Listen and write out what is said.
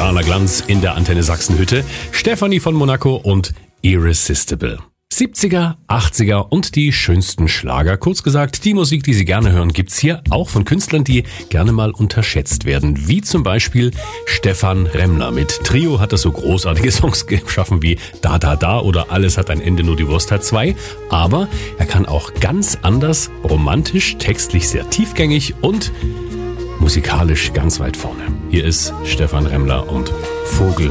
Brutaler Glanz in der Antenne Sachsenhütte. Stefanie von Monaco und Irresistible. 70er, 80er und die schönsten Schlager. Kurz gesagt, die Musik, die Sie gerne hören, gibt's hier auch von Künstlern, die gerne mal unterschätzt werden. Wie zum Beispiel Stephan Remmler. Mit Trio hat er so großartige Songs geschaffen wie Da Da Da oder Alles hat ein Ende, nur die Wurst hat zwei. Aber er kann auch ganz anders, romantisch, textlich sehr tiefgängig und musikalisch ganz weit vorne. Hier ist Stephan Remmler und Vogel